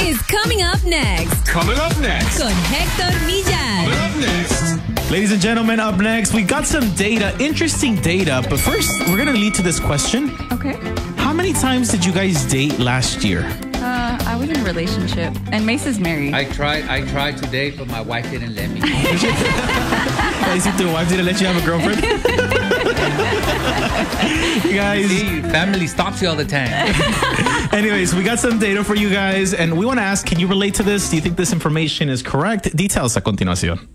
is coming up next. Coming up next. Con Héctor Millar. Coming up next. Ladies and gentlemen, up next, we got some data, interesting data. But first, we're going to lead to this question. Okay. How many times did you guys date last year? I was in a relationship, and Mace is married. I tried to date, but my wife didn't let me. I see your wife didn't let you have a girlfriend? You guys. See, family stops you all the time. Anyways, we got some data for you guys, and we want to ask, can you relate to this? Do you think this information is correct? Details a continuación.